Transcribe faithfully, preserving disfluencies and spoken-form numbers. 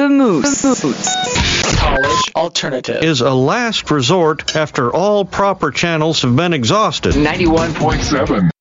The Moose. College Alternative is a last resort after all proper channels have been exhausted. ninety-one point seven.